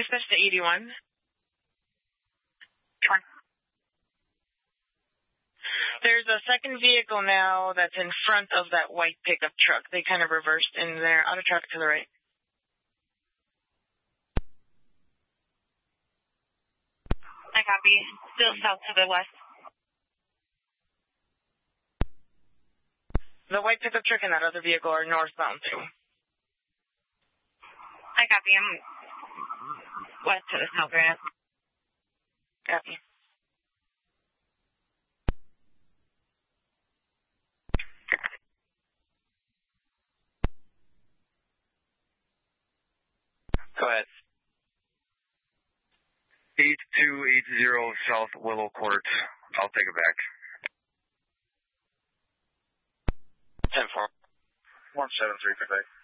Dispatch to 81. There's a second vehicle now that's in front of that white pickup truck. They kind of reversed in there. Out of traffic to the right. I copy. Still south to the west. The white pickup truck and that other vehicle are northbound too. I copy. I'm west to the south right now. Copy. Go ahead. 8280 South Willow Court. I'll take it back. 10-4. 173, good day.